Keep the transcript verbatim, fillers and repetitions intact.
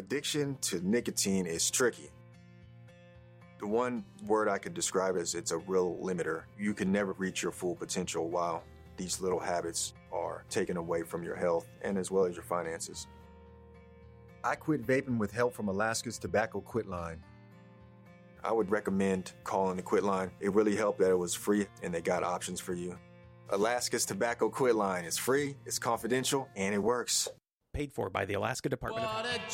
Addiction to nicotine is tricky. The one word I could describe is it's a real limiter. You can never reach your full potential while these little habits are taken away from your health and as well as your finances. I quit vaping with help from Alaska's Tobacco Quit Line. I would recommend calling the Quit Line. It really helped that it was free and they got options for you. Alaska's Tobacco Quit Line is free, it's confidential, and it works. Paid for by the Alaska Department of Health.